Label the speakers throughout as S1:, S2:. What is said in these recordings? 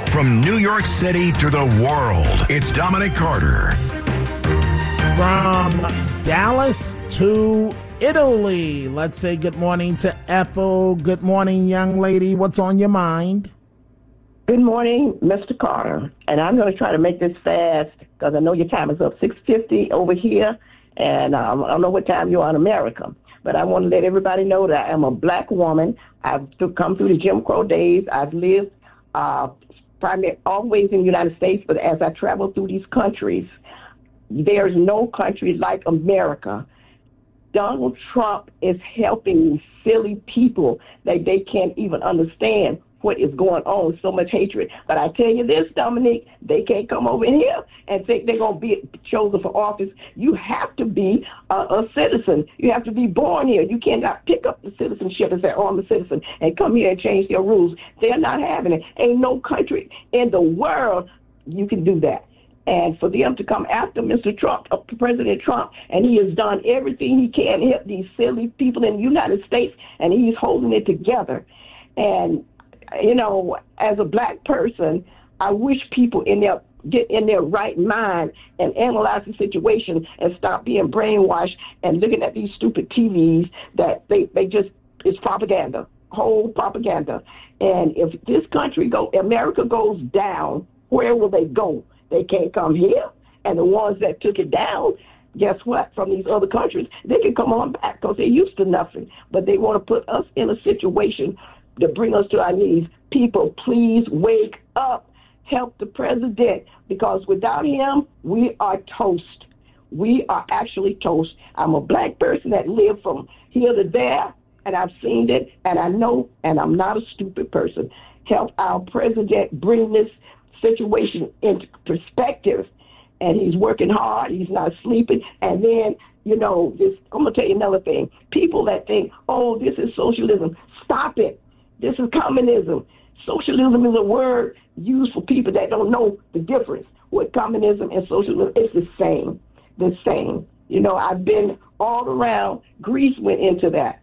S1: From New York City to the world, it's Dominic Carter.
S2: From Dallas to Italy, let's say good morning to Ethel. Good morning, young lady. What's on your mind?
S3: Good morning, Mr. Carter. And I'm going to try to make this fast because I know your time is up 6:50 over here, and I don't know what time you are in America. But I want to let everybody know that I am a black woman. I've come through the Jim Crow days. I've lived primarily always in the United States, but as I travel through these countries, there's no country like America. Donald Trump is helping silly people that they can't even understand what is going on, so much hatred. But I tell you this, Dominique, they can't come over here and think they're going to be chosen for office. You have to be a citizen. You have to be born here. You cannot pick up the citizenship and say, oh, I'm a citizen, and come here and change their rules. They're not having it. Ain't no country in the world you can do that. And for them to come after Mr. Trump, President Trump, and he has done everything he can to help these silly people in the United States, and he's holding it together. And you know, as a black person, I wish people get in their right mind and analyze the situation and stop being brainwashed and looking at these stupid TVs that they just, it's propaganda, whole propaganda. And if this country America goes down, where will they go? They can't come here. And the ones that took it down, guess what? From these other countries, they can come on back because they're used to nothing. But they want to put us in a situation to bring us to our knees. People, please wake up. Help the president, because without him, we are toast. We are actually toast. I'm a black person that lived from here to there, and I've seen it, and I know, and I'm not a stupid person. Help our president bring this situation into perspective, and he's working hard. He's not sleeping. And then, you know, I'm going to tell you another thing. People that think, oh, this is socialism, stop it. This is communism. Socialism is a word used for people that don't know the difference. What communism and socialism is the same. The same. You know, I've been all around. Greece went into that.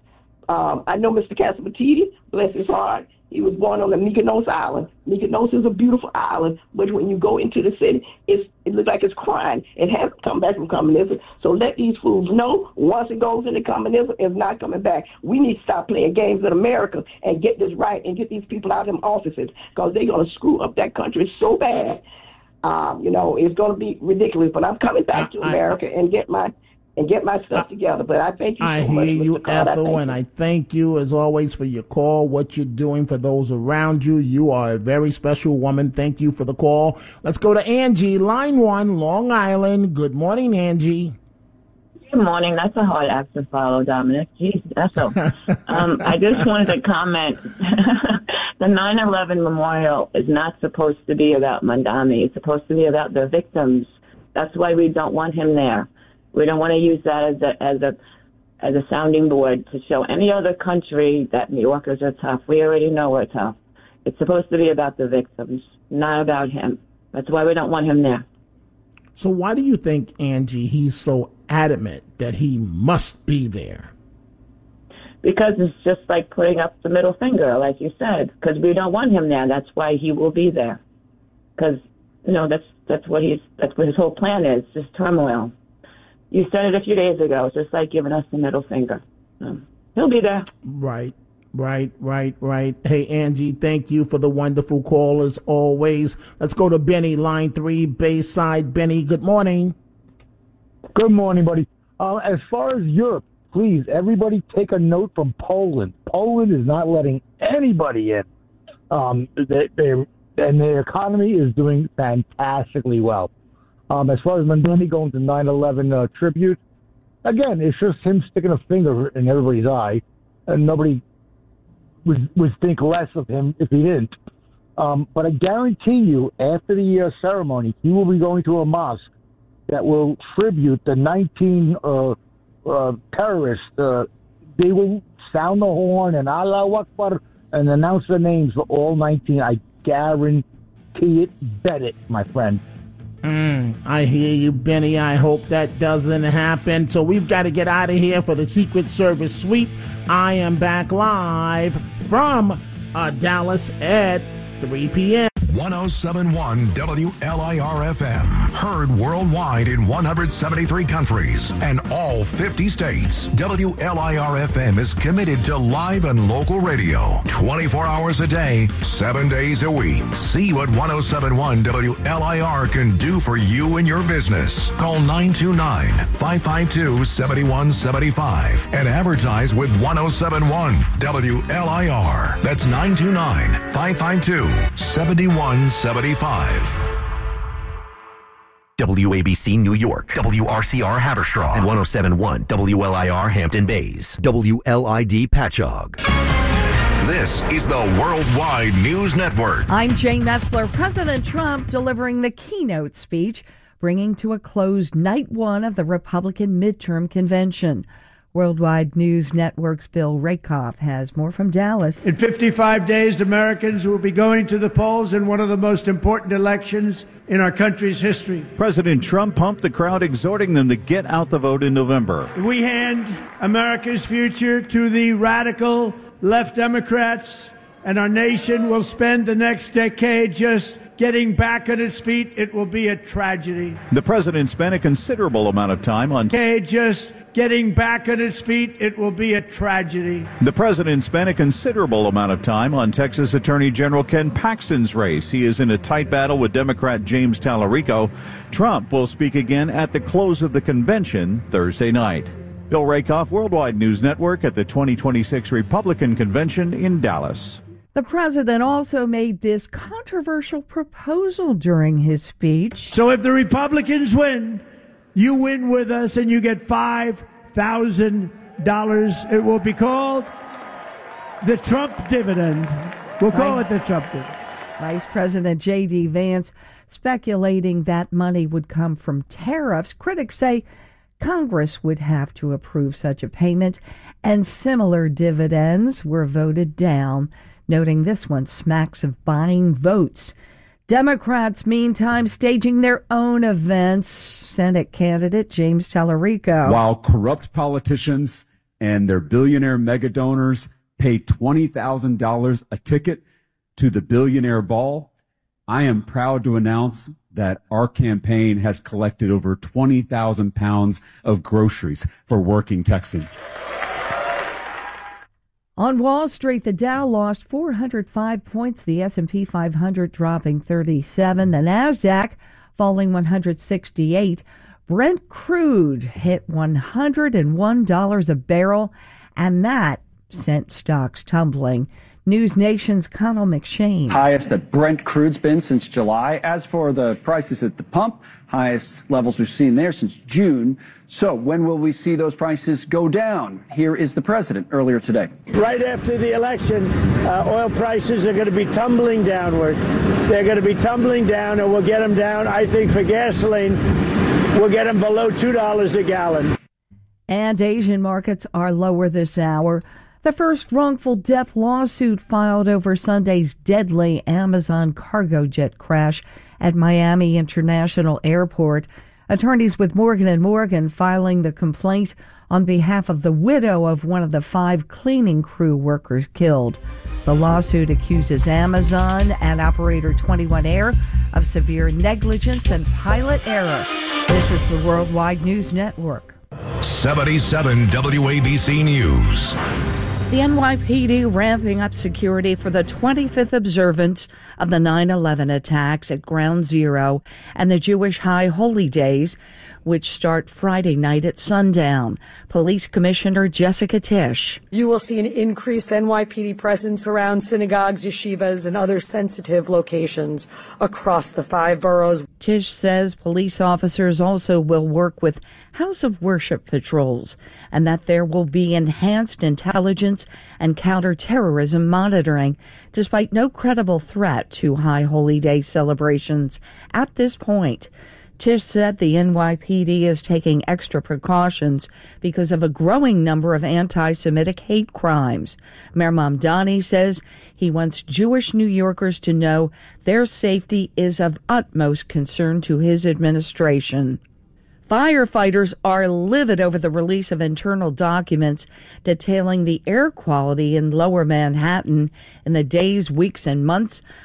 S3: I know Mr. Casabatidis, bless his heart. He was born on the Mykonos Island. Mykonos is a beautiful island, but when you go into the city, it looks like it's crying. It hasn't come back from communism. So let these fools know, once it goes into communism, it's not coming back. We need to stop playing games in America and get this right and get these people out of them offices, because they're going to screw up that country so bad. You know, it's going to be ridiculous. But I'm coming back to America and get my stuff together. But I thank you so much.
S2: I hear you, Ethel, and I thank you, as always, for your call, what you're doing for those around you. You are a very special woman. Thank you for the call. Let's go to Angie, line 1, Long Island. Good morning, Angie.
S4: Good morning. That's a hard act to follow, Dominic. Jeez, that's so. I just wanted to comment. The 9/11 memorial is not supposed to be about Mandami. It's supposed to be about the victims. That's why we don't want him there. We don't want to use that as a sounding board to show any other country that New Yorkers are tough. We already know we're tough. It's supposed to be about the victims, not about him. That's why we don't want him there.
S2: So why do you think, Angie, he's so adamant that he must be there?
S4: Because it's just like putting up the middle finger, like you said, because we don't want him there. That's why he will be there. Because, you know, that's what his whole plan is, just turmoil. You said it a few days ago. It's just like giving us the middle finger. He'll be there.
S2: Right. Hey, Angie, thank you for the wonderful call as always. Let's go to Benny, line 3, Bayside. Benny, good morning.
S5: Good morning, buddy. As far as Europe, please, everybody take a note from Poland. Poland is not letting anybody in. And their economy is doing fantastically well. As far as Mandani going to 9/11 tribute, again, it's just him sticking a finger in everybody's eye, and nobody would think less of him if he didn't. But I guarantee you, after the ceremony, he will be going to a mosque that will tribute the 19 terrorists. They will sound the horn and Allahu Akbar and announce the names for all 19. I guarantee it. Bet it, my friend.
S2: I hear you, Benny. I hope that doesn't happen. So we've got to get out of here for the Secret Service sweep. I am back live from Dallas at 3 p.m.
S1: 1071 WLIR-FM. Heard worldwide in 173 countries and all 50 states. WLIR-FM is committed to live and local radio 24 hours a day, 7 days a week. See what 1071 WLIR can do for you and your business. Call 929-552-7175 and advertise with 1071 WLIR. That's 929-552-7175.
S6: WABC New York, WRCR Haverstraw, and 1071 WLIR Hampton Bays, WLID Patchogue.
S1: This is the Worldwide News Network.
S7: I'm Jane Metzler. President Trump delivering the keynote speech, bringing to a close night one of the Republican midterm convention. Worldwide News Network's Bill Rakoff has more from Dallas.
S8: In 55 days, Americans will be going to the polls in one of the most important elections in our country's history.
S9: President Trump pumped the crowd, exhorting them to get out the vote in November.
S8: We hand America's future to the radical left Democrats, and our nation will spend the next decade just getting back on its feet. It will be a tragedy.
S9: The president spent a considerable amount of time on
S8: just getting back on its feet. It will be a tragedy.
S9: The president spent a considerable amount of time on Texas Attorney General Ken Paxton's race. He is in a tight battle with Democrat James Tallarico. Trump will speak again at the close of the convention Thursday night. Bill Rakoff, Worldwide News Network, at the 2026 Republican Convention in Dallas.
S7: The president also made this controversial proposal during his speech.
S8: So if the Republicans win, you win with us and you get $5,000. It will be called the Trump dividend. We'll call it the Trump dividend.
S7: Vice President J.D. Vance speculating that money would come from tariffs. Critics say Congress would have to approve such a payment, and similar dividends were voted down, noting this one smacks of buying votes. Democrats, meantime, staging their own events. Senate candidate James Tallarico.
S10: While corrupt politicians and their billionaire mega donors pay $20,000 a ticket to the billionaire ball, I am proud to announce that our campaign has collected over 20,000 pounds of groceries for working Texans.
S7: On Wall Street, the Dow lost 405 points, the S&P 500 dropping 37, the Nasdaq falling 168. Brent crude hit $101 a barrel, and that sent stocks tumbling. News Nation's Connell McShane.
S11: Highest that Brent crude's been since July. As for the prices at the pump, highest levels we've seen there since June. So when will we see those prices go down? Here is the president earlier today.
S8: Right after the election, oil prices are going to be tumbling downward. They're going to be tumbling down, and we'll get them down. I think for gasoline, we'll get them below $2 a gallon.
S7: And Asian markets are lower this hour. The first wrongful death lawsuit filed over Sunday's deadly Amazon cargo jet crash at Miami International Airport. Attorneys with Morgan & Morgan filing the complaint on behalf of the widow of one of the 5 cleaning crew workers killed. The lawsuit accuses Amazon and operator 21 Air of severe negligence and pilot error. This is the Worldwide News Network.
S1: 77 WABC News.
S7: The NYPD ramping up security for the 25th observance of the 9/11 attacks at Ground Zero and the Jewish High Holy Days, which start Friday night at sundown. Police Commissioner Jessica Tisch.
S12: You will see an increased NYPD presence around synagogues, yeshivas, and other sensitive locations across the 5 boroughs.
S7: Tisch says police officers also will work with House of Worship patrols and that there will be enhanced intelligence and counterterrorism monitoring, despite no credible threat to High Holy Day celebrations at this point. Tisch said the NYPD is taking extra precautions because of a growing number of anti-Semitic hate crimes. Mayor Mamdani says he wants Jewish New Yorkers to know their safety is of utmost concern to his administration. Firefighters are livid over the release of internal documents detailing the air quality in Lower Manhattan in the days, weeks, and months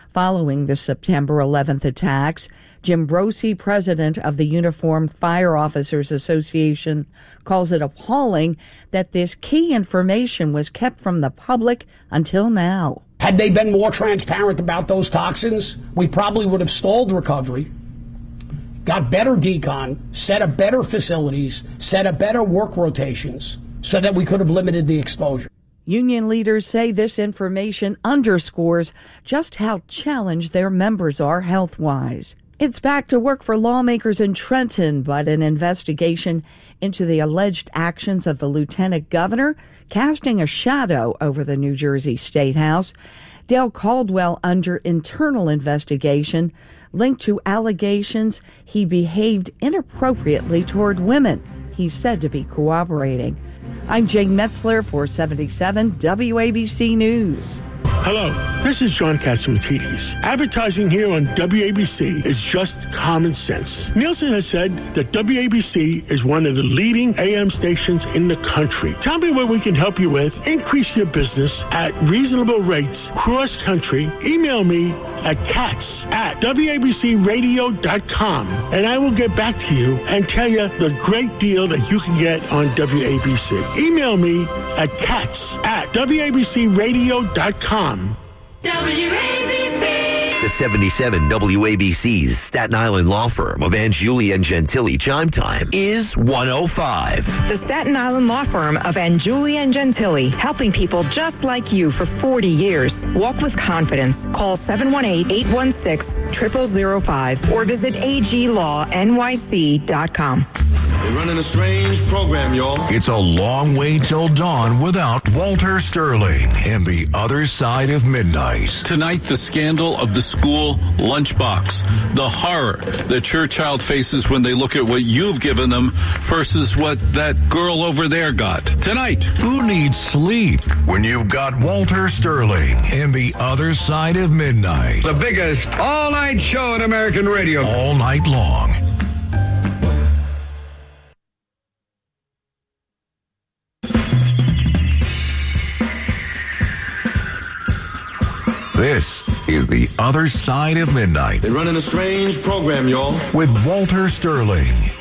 S7: following the September 11th attacks. Jim Brosey, president of the Uniformed Fire Officers Association, calls it appalling that this key information was kept from the public until now.
S13: Had they been more transparent about those toxins, we probably would have stalled recovery, got better decon, set up better facilities, set up better work rotations so that we could have limited the exposure.
S7: Union leaders say this information underscores just how challenged their members are health-wise. It's back to work for lawmakers in Trenton, but an investigation into the alleged actions of the lieutenant governor casting a shadow over the New Jersey State House. Dale Caldwell under internal investigation linked to allegations he behaved inappropriately toward women. He's said to be cooperating. I'm Jane Metzler for 77 WABC News.
S14: Hello, this is John Catsimatidis. Advertising here on WABC is just common sense. Nielsen has said that WABC is one of the leading AM stations in the country. Tell me what we can help you with. Increase your business at reasonable rates cross-country. Email me at cats@wabcradio.com, and I will get back to you and tell you the great deal that you can get on WABC. Email me at cats@wabcradio.com.
S6: WABC. The 77 WABC's Staten Island law firm of Anjuli and Gentili chime time is 105.
S15: The Staten Island law firm of Anjuli and Gentili, helping people just like you for 40 years. Walk with confidence. Call 718-816-0005 or visit aglawnyc.com.
S16: They're running a strange program, y'all.
S1: It's a long way till dawn without Walter Sterling and the other side of midnight.
S17: Tonight, the scandal of the school lunchbox. The horror that your child faces when they look at what you've given them versus what that girl over there got. Tonight.
S1: Who needs sleep when you've got Walter Sterling and the other side of midnight?
S18: The biggest all-night show in American radio.
S1: All night long. This is The Other Side of Midnight.
S16: They're running a strange program, y'all.
S1: With Walter Sterling.